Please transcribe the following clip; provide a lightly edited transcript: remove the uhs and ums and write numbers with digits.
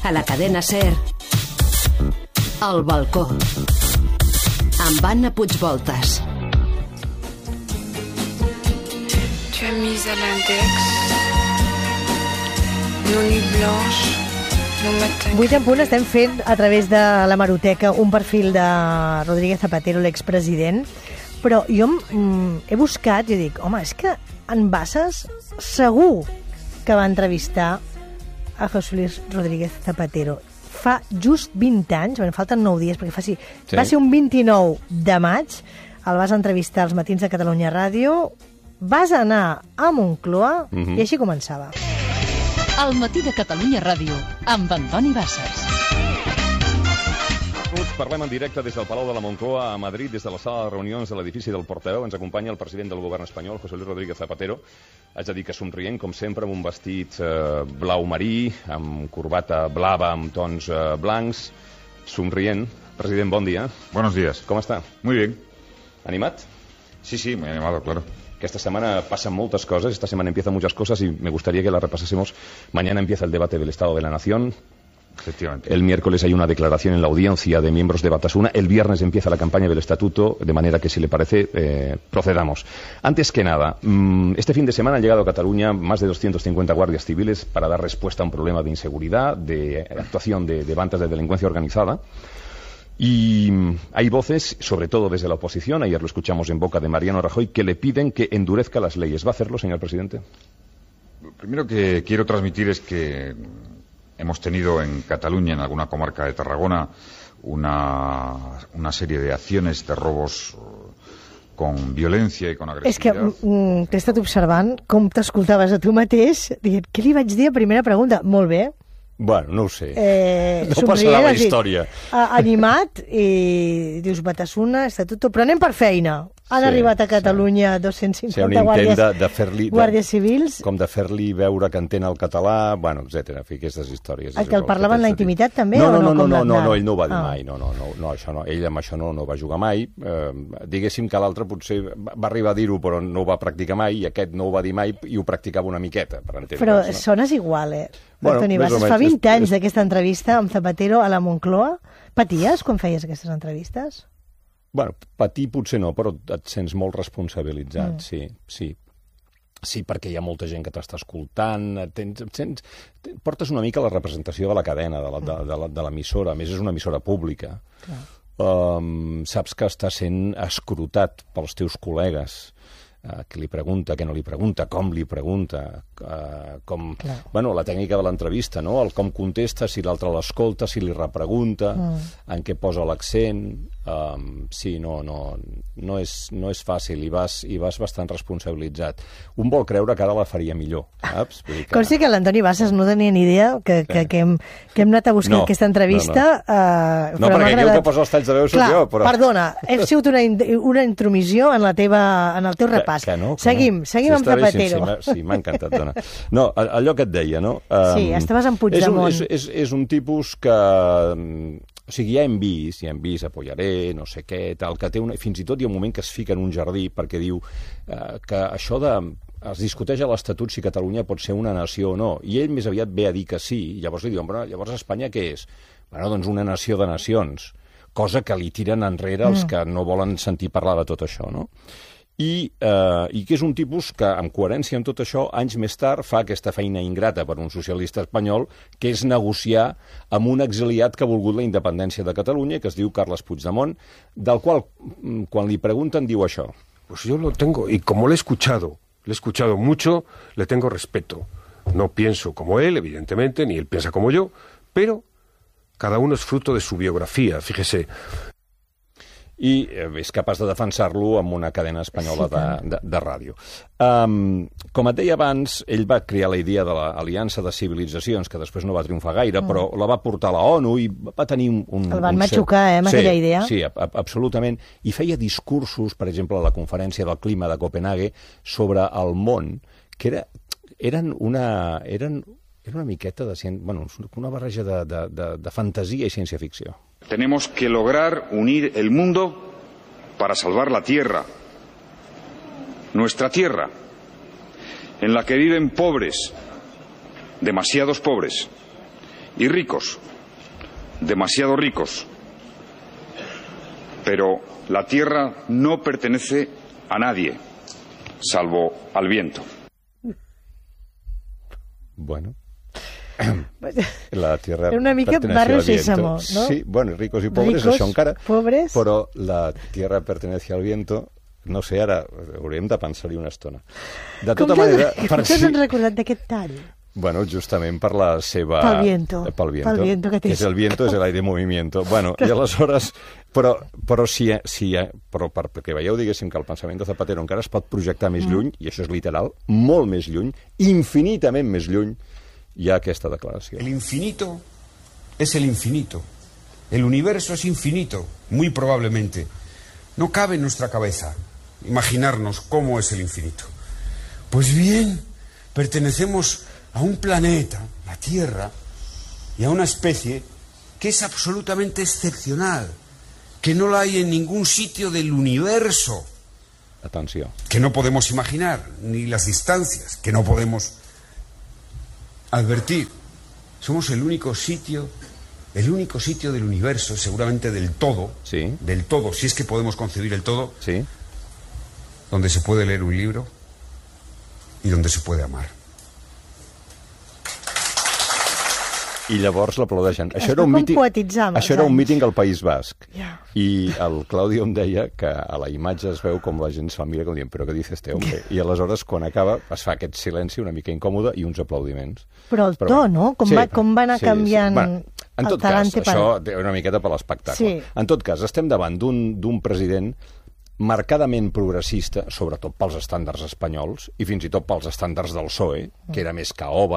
A la cadena SER, El balcó, amb Anna Puigvoltas. Tu as mis à l'index nos nuits blanches, nos matins. 8 en punt estem fent a través de l'hemeroteca un perfil de Rodríguez Zapatero, l'expresident, però jo he buscat i dic, home, és que en Bassas segur que va entrevistar a José Luis Rodríguez Zapatero. Fa just 20 anys, bueno, falten 9 dies, perquè va ser un 29 de maig, el vas entrevistar als Matins de Catalunya Ràdio, vas anar a Moncloa i així començava. El Matí de Catalunya Ràdio, amb Antoni Bassas. Parlem en directe des del Palau de la Moncloa a Madrid, des de la sala de reunions de l'edifici del Portaveu. Ens acompanya el president del govern espanyol, José Luis Rodríguez Zapatero. Haig de dir que somrient, com sempre, amb un vestit blau marí, amb corbata blava, amb tons blancs, somrient. President, bon dia. Buenos días. Com està? Muy bien. ¿Animat? Sí, muy animado, claro. Que esta semana pasan muchas cosas, esta semana empiezan muchas cosas y me gustaría que las repasásemos. Mañana empieza el debate del Estado de la Nación. Efectivamente. El miércoles hay una declaración en la audiencia de miembros de Batasuna. El viernes empieza la campaña del Estatuto, de manera que, si le parece, procedamos. Antes que nada, este fin de semana han llegado a Cataluña más de 250 guardias civiles para dar respuesta a un problema de inseguridad, de actuación de bandas de delincuencia organizada. Y hay voces, sobre todo desde la oposición, ayer lo escuchamos en boca de Mariano Rajoy, que le piden que endurezca las leyes. ¿Va a hacerlo, señor presidente? Lo primero que quiero transmitir es que hemos tenido en Cataluña, en alguna comarca de Tarragona, una serie de acciones de robos con violència i con agressivitat. És que t'he estat observant com t'escoltaves a tu mateix, dient, què li vaig dir a primera pregunta? Molt bé. Bueno, no ho sé. No passarà la història. Animat, i dius Batasuna, Estatuto, però anem per feina. Han arribat a Catalunya 250 guàrdies civils. Com de fer-li veure que entén el català, bueno, etcètera, aquestes històries. El que el parlava en la intimitat també? No, ell no ho va dir mai. No, això no. Ell amb això no va jugar mai. Diguéssim que l'altre potser va arribar a dir-ho, però no ho va practicar mai, i aquest no ho va dir mai i ho practicava una miqueta, per entendre's. Però sones igual, Antoni Bassas, fa 20 anys d'aquesta entrevista amb Zapatero a la Moncloa. Paties quan feies aquestes entrevistes? Bueno, patir potser no, però et sents molt responsabilitzat, sí. Sí, perquè hi ha molta gent que t'està escoltant, portes una mica la representació de la cadena, de l'emissora, a més és una emissora pública. Saps que està sent escrutat pels teus col·legues, que li pregunta, que no li pregunta, com li pregunta, bueno, la tècnica de l'entrevista, no? El com contesta, si l'altre l'escolta, si li repregunta, en què posa l'accent. Sí, no és fàcil, i vas bastant responsabilitzat. Un vol creure que ara la faria millor, saps? Consti que l'Antoni Bassas no tenia ni idea que hem anat a buscar aquesta entrevista. No, perquè aquí el que posa els talls de veu soc jo. Perdona, he sigut una intromissió en el teu repàs. Seguim amb Zapatero. Sí, m'ha encantat, dona. No, allò que et deia, no? Sí, estaves en Puigdemont. És un tipus que... O sigui, ja hem vist, apoyaré, no sé què, tal, que té fins i tot hi ha un moment que es fica en un jardí perquè diu que això es discuteix a l'Estatut si Catalunya pot ser una nació o no, i ell més aviat ve a dir que sí, i llavors li diuen, però llavors Espanya què és? Bueno, doncs una nació de nacions, cosa que li tiren enrere els que no volen sentir parlar de tot això, no? I que és un tipus que, amb coherència amb tot això, anys més tard fa aquesta feina ingrata per un socialista espanyol, que és negociar amb un exiliat que ha volgut la independència de Catalunya, que es diu Carles Puigdemont, del qual, quan li pregunten, diu això. Pues yo lo tengo, y como le he escuchado mucho, le tengo respeto. No pienso como él, evidentemente, ni él piensa como yo, pero cada uno es fruto de su biografía, fíjese. I és capaç de defensar-lo amb una cadena espanyola de ràdio. Com et deia abans, ell va crear la idea de l'Aliança de Civilitzacions, que després no va triomfar gaire, però la va portar a la ONU i va tenir un... El van matxucar, amb aquella idea. Sí, absolutament. I feia discursos, per exemple, a la Conferència del Clima de Copenhague, sobre el món, que eren una miqueta de... Bueno, una barreja de fantasia i ciència-ficció. Tenemos que lograr unir el mundo para salvar la tierra, nuestra tierra, en la que viven pobres, demasiados pobres, y ricos, demasiado ricos. Pero la tierra no pertenece a nadie, salvo al viento. Bueno. La tierra era una mica Barrio Sésamo, ¿no? Sí, bueno, ricos i pobres, ricos, això encara. Pobres. Però la tierra pertenece al viento, no sé, ara hauríem de pensar-hi una estona. De tota manera... Com t'has recordat d'aquest tall? Bueno, justament per la seva... Pel viento. Pel viento. Pel viento que és el viento, és el aire movimiento. Bueno, i aleshores... Però perquè veieu, diguéssim, que el pensament de Zapatero encara es pot projectar més lluny, i això és literal, molt més lluny, infinitament més lluny, hi ha aquesta declaració. El infinito es el infinito. El universo es infinito, muy probablemente. No cabe en nuestra cabeza imaginarnos cómo es el infinito. Pues bien, pertenecemos a un planeta, la Tierra, y a una especie que es absolutamente excepcional, que no la hay en ningún sitio del universo. Atenció. Que no podemos imaginar, ni las distancias, que no podemos advertir. Somos el único sitio del universo, seguramente del todo, sí, del todo, si es que podemos concebir el todo, sí, donde se puede leer un libro y donde se puede amar. I llavors l'aplaudeixen. Això era un míting al País Basc. Yeah. I el Claudio em deia que a la imatge es veu com la gent se'l mira com dient, però què dices, hombre? I aleshores, quan acaba, es fa aquest silenci una mica incòmode i uns aplaudiments. Però el to, no? Com va anar canviant... Bueno, en tot cas, això té una miqueta per l'espectacle. Sí. En tot cas, estem davant d'un president marcadament progressista, sobretot pels estàndards espanyols, i fins i tot pels estàndards del PSOE, que era més caoba,